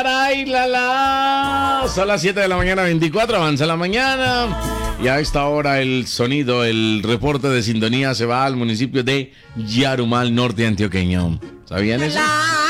Ay, la. Son las 7 de la mañana, 24, avanza la mañana. Y a esta hora el sonido, el reporte de sintonía se va al municipio de Yarumal, norte antioqueño. ¿Sabían eso?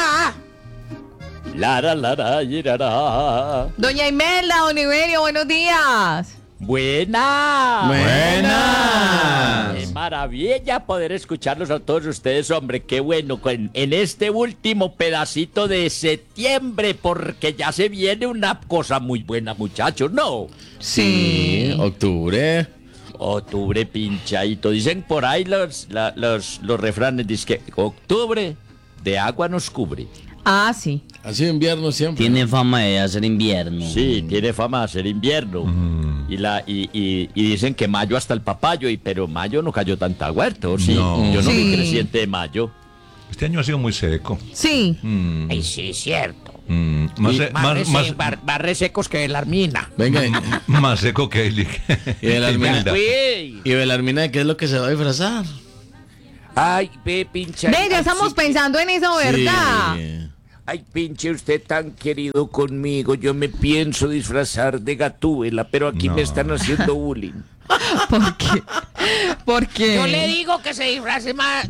Doña Imelda, don Iberio, buenos días. Buena. Buenas. Qué maravilla poder escucharlos a todos ustedes, hombre. Qué bueno. En este último pedacito de septiembre, porque ya se viene una cosa muy buena, muchachos, ¿no? Sí, octubre. Octubre pinchadito. Dicen por ahí los refranes, dicen que octubre de agua nos cubre. Ah, sí. Ha sido invierno siempre. Tiene fama de hacer invierno. Sí, tiene fama de ser invierno. Y dicen que mayo hasta el papayo, pero mayo no cayó tanta agua, ¿o sí? No. Yo no Sí. fui creciente de mayo. Este año ha sido muy seco. Sí. Ay, sí, cierto. Más resecos que la Armina. Venga, más seco que el y Belarmina. Imelda. ¿Y Belarmina de qué es lo que se va a disfrazar? Ay, ve, pinche. Ve, ya estamos pensando en eso, ¿verdad? Sí. Ay, pinche, usted tan querido conmigo. Yo me pienso disfrazar de Gatúbela, pero aquí No. me están haciendo bullying. ¿Por qué? ¿Por qué? Yo le digo que se disfrace más.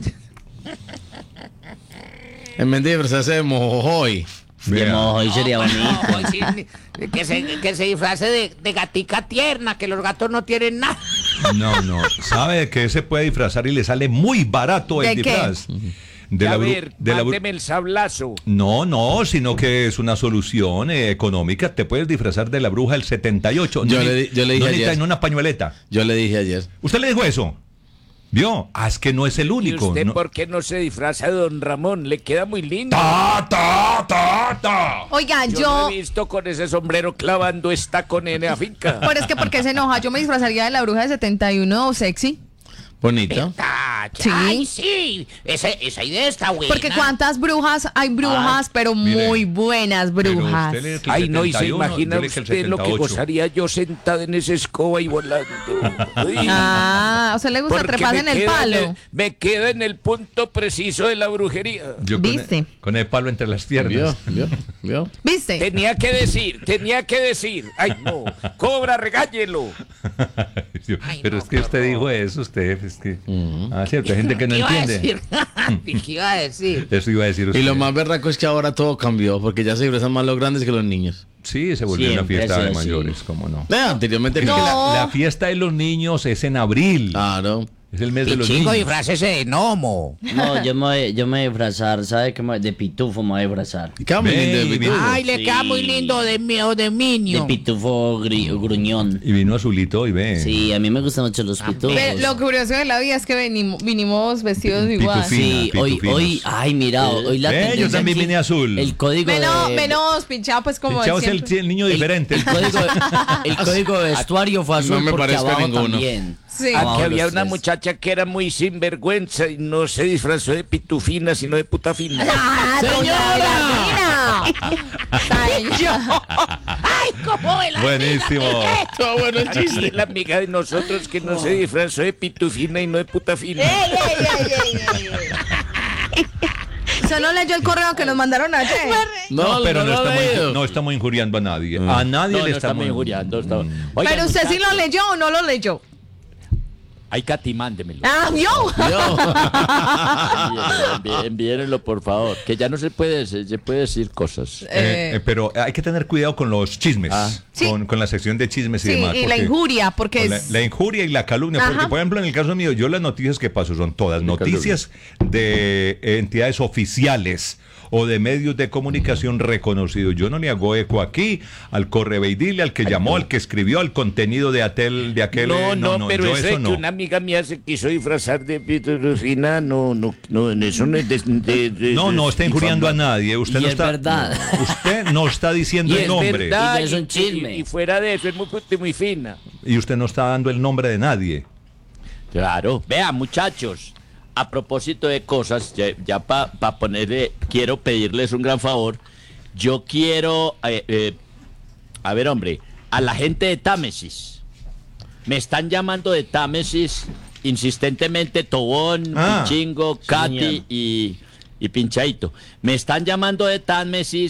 En vez de disfrazarse de mojojoy. De Vea. mojo y sería bonito. Que se disfrace de gatica tierna, que los gatos no tienen nada. No. ¿Sabe de qué se puede disfrazar y le sale muy barato el ¿De qué? disfraz? De la el sablazo. No, sino que es una solución económica. Te puedes disfrazar de la bruja del 78. Yo le dije ayer. en una pañueleta. Yo le dije ayer. ¿Usted le dijo eso? ¿Vio? Es que no es el ¿Y único. usted no. por qué no se disfraza de Don Ramón? Le queda muy lindo. ¡Ta! Oiga, Yo yo... lo he visto con ese sombrero clavando estaco en la finca. Pero es que, ¿por qué se enoja? Yo me disfrazaría de la bruja de 71 sexy. Bonito. Sí. Ay, sí. Esa idea está buena. Porque ¿cuántas brujas? Hay brujas, pero mire, muy buenas Pero brujas. usted le dice que el Ay, no, y se 71, imagina yo le dije el usted lo que 78. gozaría yo sentada en esa escoba y volando. Ay. Ah, ¿a usted le gusta Porque trepar en el queda palo? me queda en el punto preciso de la brujería. Yo ¿Viste? con el palo entre las ¿Vio? piernas. ¿Vio? ¿Viste? Tenía que decir. Ay, no. Cobra, regáñelo. Pero es que usted dijo eso, usted. Es que. Ah, cierto, hay gente que no entiende. ¿Qué iba a decir? Eso iba a decir usted. Y lo más berraco es que ahora todo cambió, porque ya se disfrazan más los grandes que los niños. Sí, se volvió una Siempre fiesta ha de sido así. mayores, ¿cómo no? Anteriormente Es que No. la fiesta de los niños es en abril. Claro. Es el mes de los Chingo, niños. disfrácese de gnomo. No, yo me voy a disfrazar, ¿sabe qué? De pitufo me voy a disfrazar. Y queda muy lindo el Ve, pitufo. Ay, le queda muy Sí. lindo de De Minio. pitufo gruñón. Y vino azulito y ve. Sí, a mí me gustan mucho los pitufos. Ve, lo curioso de la vida es que vinimos vestidos igual. Pitufín. Sí, hoy, ay, mira, hoy la Yo tendencia también aquí, vine azul. El código Menos pinchado, pues como El chavo es siempre. el niño diferente. el código de vestuario fue azul No me porque parezco a abajo ninguno. también. Sí. Abajo Aquí había los una tres. muchacha que era muy sinvergüenza y no se disfrazó de pitufina, sino de putafina. ¡Ah, doña Belarmina! ¡Ay, cómo el Buenísimo. Todo bueno el Aquí chiste. la amiga de nosotros que no se disfrazó de pitufina y no de putafina. ¿Usted no leyó el correo que nos mandaron ayer? No, pero lo he leído. no estamos injuriando a nadie. A nadie No, le no estamos estamos injuriando. Oigan, Pero usted sí muchachos, lo leyó o no lo leyó. Ay, Katy, mándemelo. Ah, ¿vio? Envíenlo, por favor. Que ya no se puede decir cosas. pero hay que tener cuidado con los chismes. Sí. Con la sección de chismes y Sí, demás. y la porque- injuria, porque con es... la injuria y la calumnia. Ajá. Porque, por ejemplo, en el caso mío, yo las noticias que paso son todas noticias de entidades oficiales o de medios de comunicación reconocidos. Yo no le hago eco aquí al correveidile, al que llamó, al que escribió, al contenido de aquel. No, pero yo eso eso de no. que una amiga mía se quiso disfrazar de pitufina, no, eso no es No está injuriando a nadie. Usted Y no es está. verdad. Usted no está diciendo Y el es nombre. verdad, Y es un chisme. y fuera de eso es muy fina. Y usted no está dando el nombre de nadie. Claro. Vea, muchachos, a propósito de cosas, ya para ponerle, quiero pedirles un gran favor. Yo quiero, a ver, hombre, a la gente de Támesis. Me están llamando de Támesis insistentemente Tobón, Pichingo, sí, Katy señor. y Pinchaito. Me están llamando de Támesis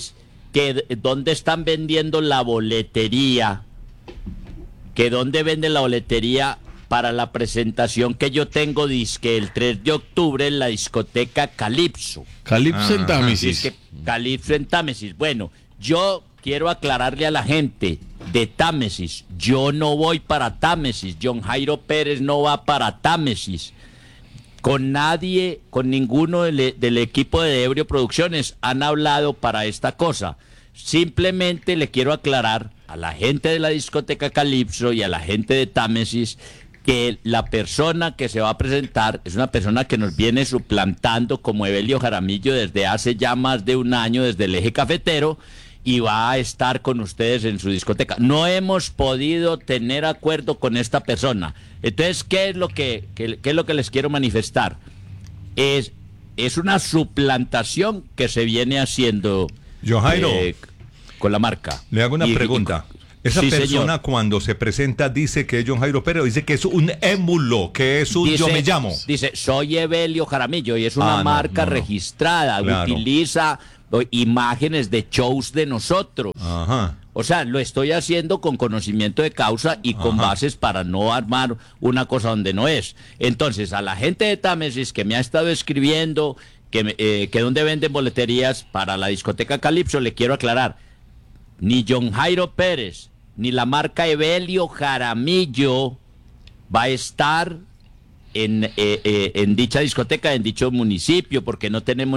que dónde están vendiendo la boletería, que dónde venden la boletería para la presentación que yo tengo, dizque el 3 de octubre en la discoteca Calypso. Calypso en Támesis. Dizque Calypso en Támesis. Bueno, yo quiero aclararle a la gente de Támesis, yo no voy para Támesis, John Jairo Pérez no va para Támesis. Con nadie, con ninguno del equipo de Ebrio Producciones han hablado para esta cosa. Simplemente le quiero aclarar a la gente de la discoteca Calypso y a la gente de Támesis que la persona que se va a presentar es una persona que nos viene suplantando como Evelio Jaramillo desde hace ya más de un año, desde el Eje Cafetero, y va a estar con ustedes en su discoteca. No hemos podido tener acuerdo con esta persona. Entonces, ¿qué es lo que les quiero manifestar? Es una suplantación que se viene haciendo John Jairo, con la marca. le hago una pregunta. Esa Sí, persona señor. cuando se presenta dice que es John Jairo Pérez, dice que es un émulo, que es un yo me llamo. Dice, soy Evelio Jaramillo y es una No, marca no. registrada. Claro. Utiliza imágenes de shows de nosotros. Ajá. O sea, lo estoy haciendo con conocimiento de causa y con Ajá. bases para no armar una cosa donde no es. Entonces, a la gente de Támesis que me ha estado escribiendo que donde venden boleterías para la discoteca Calypso, le quiero aclarar, ni John Jairo Pérez, ni la marca Evelio Jaramillo va a estar en dicha discoteca, en dicho municipio, porque no tenemos